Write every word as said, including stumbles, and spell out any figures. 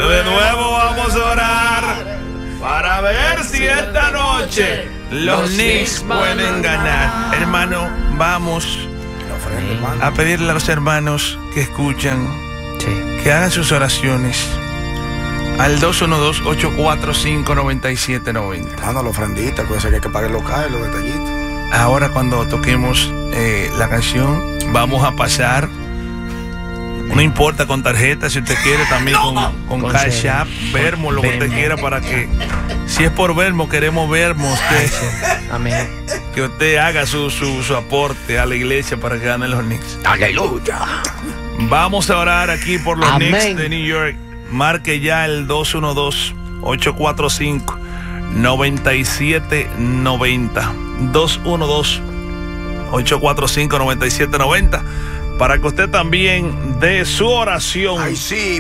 Pero de nuevo vamos a orar para ver si esta noche los Knicks pueden ganar. Hermano, vamos a pedirle a los hermanos que escuchan que hagan sus oraciones al dos uno dos, ocho cuatro cinco, nueve siete nueve cero. Mano, la ofrendita, cosa que hay que pagar los locales, los detallitos. Ahora cuando toquemos eh, la canción, vamos a pasar, no importa con tarjeta, si usted quiere también con, con, con Cash App, Vermo, lo que usted quiera, para que, si es por Vermo, queremos Vermo usted. Amén. Que usted haga su, su, su aporte a la iglesia para que ganen los Knicks. Aleluya. Vamos a orar aquí por los Amén. Knicks de New York. Marque ya el dos uno dos, ocho cuatro cinco, nueve siete nueve cero. dos uno dos, ocho cuatro cinco, nueve siete nueve cero. Para que usted también dé su oración. Ay, sí.